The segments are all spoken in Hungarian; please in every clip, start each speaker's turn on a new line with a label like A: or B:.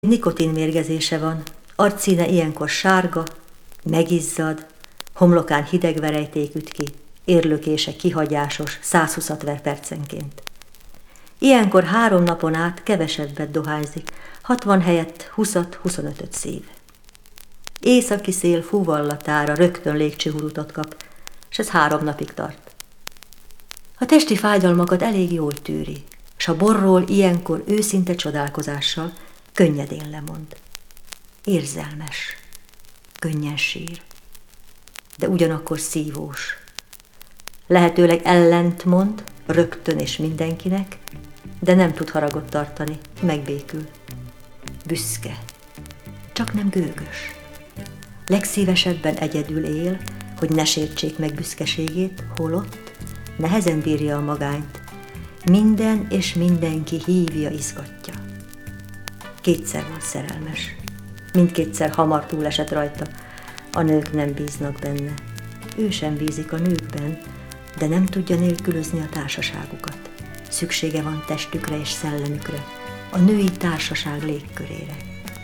A: Nikotinmérgezése van, arcszíne ilyenkor sárga, megizzad, homlokán hideg verejték üt ki, érlökése kihagyásos, 120 ver percenként. Ilyenkor 3 napon át kevesebbet dohányzik, 60 helyett 20-25 szív. Északi szél fúvallatára rögtön légcsőhurutot kap, és ez 3 napig tart. A testi fájdalmakat elég jól tűri, s a borról ilyenkor őszinte csodálkozással könnyedén lemond. Érzelmes, könnyen sír, de ugyanakkor szívós. Lehetőleg ellent mond, rögtön és mindenkinek, de nem tud haragot tartani, megbékül. Büszke, csak nem gőgös. Legszívesebben egyedül él, hogy ne sértsék meg büszkeségét, holott nehezen bírja a magányt. Minden és mindenki hívja, izgatja. 2-szer volt szerelmes. Mindkétszer hamar túlesett rajta. A nők nem bíznak benne. Ő sem bízik a nőkben, de nem tudja nélkülözni a társaságukat. Szüksége van testükre és szellemükre, a női társaság légkörére.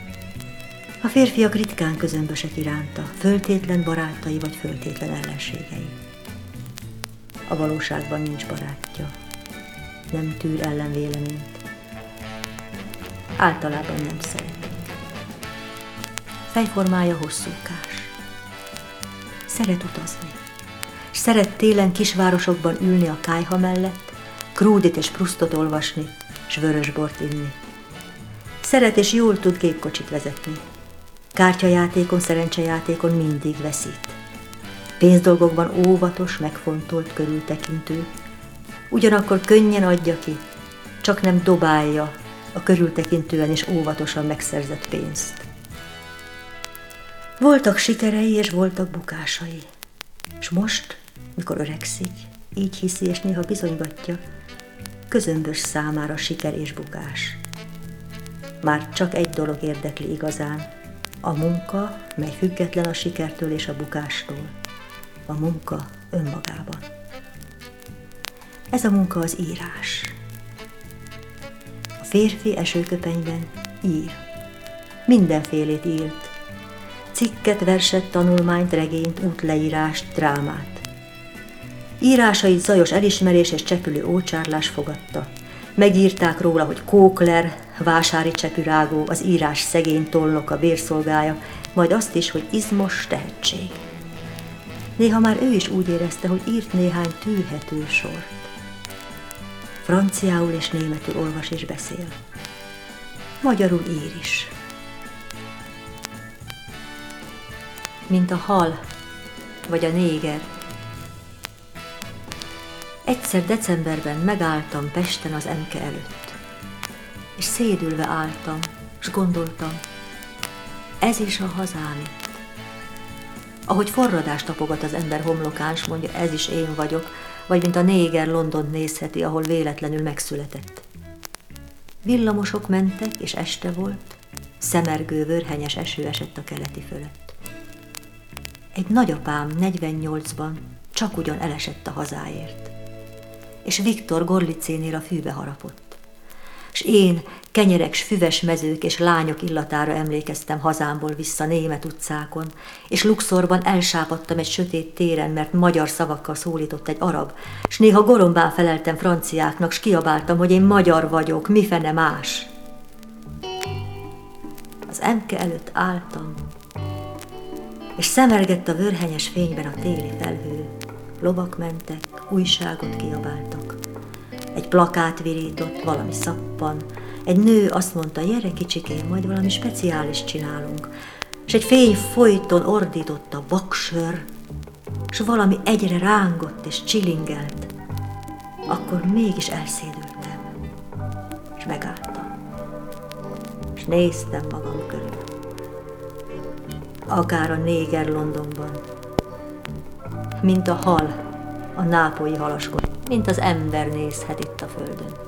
A: A férfiak ritkán közömbösek iránta, föltétlen barátai vagy föltétlen ellenségei. A valóságban nincs barátja, nem tűr ellenvéleményt. Általában nem szeretik. Fejformája hosszúkás. Szeret utazni, s szeret télen kisvárosokban ülni a kályha mellett, Krúdit és Proustot olvasni, s vörösbort inni. Szeret és jól tud gépkocsit vezetni. Kártyajátékon, szerencsejátékon mindig veszít. Pénzdolgokban óvatos, megfontolt, körültekintő. Ugyanakkor könnyen adja ki, csak nem dobálja a körültekintően és óvatosan megszerzett pénzt. Voltak sikerei és voltak bukásai. És most, mikor öregszik, így hiszi és néha bizonygatja, közömbös számára siker és bukás. Már csak egy dolog érdekli igazán, a munka, mely független a sikertől és a bukástól. A munka önmagában. Ez a munka az írás. A férfi esőköpenyben ír. Mindenfélét írt. Cikket, verset, tanulmányt, regényt, útleírást, drámát. Írásait zajos elismerés és csepülő ócsárlás fogadta. Megírták róla, hogy Kókler, vásári csepürágó, az írás szegény tolnoka, bérszolgája, majd azt is, hogy izmos tehetség. Néha már ő is úgy érezte, hogy írt néhány tűrhető sort. Franciául és németül olvas és beszél. Magyarul ír is. Mint a hal, vagy a néger. Egyszer decemberben megálltam Pesten az Emke előtt, és szédülve álltam, s gondoltam, ez is a hazám itt. Ahogy forradást tapogat az ember homlokán, s mondja, ez is én vagyok, vagy mint a néger Londont nézheti, ahol véletlenül megszületett. Villamosok mentek, és este volt, szemergő, vörhenyes eső esett a keleti fölött. Egy nagyapám 48-ban csak ugyan elesett a hazáért, és Viktor Gorlicénél a fűbe harapott. S én kenyerek, s füves mezők és lányok illatára emlékeztem hazámból vissza német utcákon, és Luxorban elsápadtam egy sötét téren, mert magyar szavakkal szólított egy arab, s néha gorombán feleltem franciáknak, s kiabáltam, hogy én magyar vagyok, mifene más. Az Emke előtt álltam, és szemergett a vörhenyes fényben a téli felhő. Lovak mentek, újságot kiabáltak. Egy plakát virított, valami szappan. Egy nő azt mondta, gyere kicsikém, majd valami speciális csinálunk. És egy fény folyton ordított a vaksör, és valami egyre rángott és csilingelt. Akkor mégis elszédültem, és megálltam, és néztem magam körül. Akár a néger Londonban, mint a hal a nápolyi halaskor, mint az ember nézhet itt a földön.